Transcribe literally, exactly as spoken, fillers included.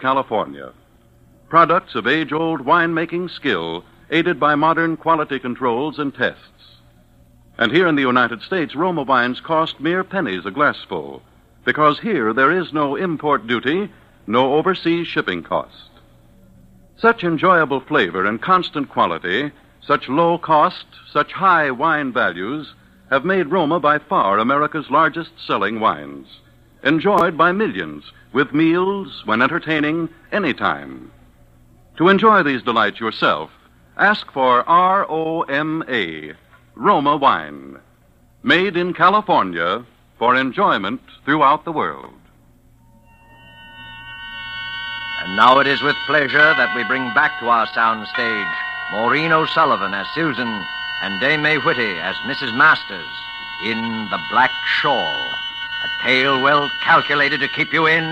California. Products of age-old winemaking skill, aided by modern quality controls and tests. And here in the United States, Roma wines cost mere pennies a glassful, because here there is no import duty, no overseas shipping cost. Such enjoyable flavor and constant quality, such low cost, such high wine values, have made Roma by far America's largest selling wines, enjoyed by millions with meals, when entertaining, anytime. To enjoy these delights yourself, ask for R O M A, Roma wine, made in California for enjoyment throughout the world. And now it is with pleasure that we bring back to our sound stage Maureen O'Sullivan as Susan and Dame May Whitty as Missus Masters in The Black Shawl, a tale well calculated to keep you in